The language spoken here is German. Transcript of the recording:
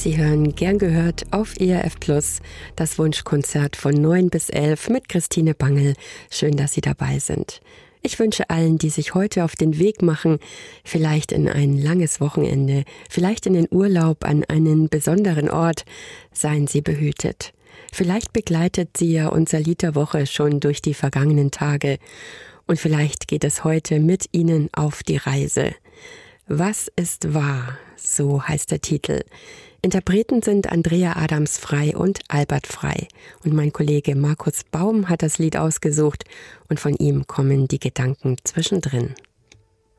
Sie hören Gern gehört auf ERF Plus, das Wunschkonzert von 9 bis 11 mit Christine Bangel. Schön, dass Sie dabei sind. Ich wünsche allen, die sich heute auf den Weg machen, vielleicht in ein langes Wochenende, vielleicht in den Urlaub an einen besonderen Ort, seien Sie behütet. Vielleicht begleitet Sie ja unser Lied der Woche schon durch die vergangenen Tage. Und vielleicht geht es heute mit Ihnen auf die Reise. Was ist wahr? So heißt der Titel. Interpreten sind Andrea Adams-Frei und Albert Frei. Und mein Kollege Markus Baum hat das Lied ausgesucht und von ihm kommen die Gedanken zwischendrin.